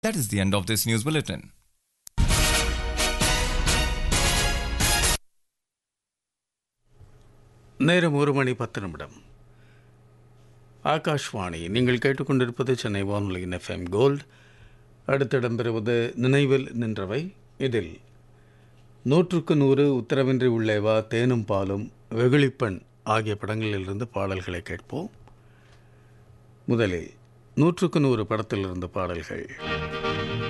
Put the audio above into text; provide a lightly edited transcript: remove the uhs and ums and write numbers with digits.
That is the end of this news bulletin. நேரம் 1:10. ஆகாஷ்வாணி. நீங்கள் கேட்டுக்கொண்டிருப்பது சென்னை வானொலியின் FM கோல்ட். அடுத்து இடம்பெறுவது நினைவில் நின்றவை. இதில் 100க்கு 100, உத்தரவின்றி உள்ளேவா, தேனும் பாலும், வெகுளிப்பெண் ஆகிய படங்களிலிருந்து பாடல்களை கேட்போம். முதலில் 100க்கு 100 படத்திலிருந்து பாடல்கள்.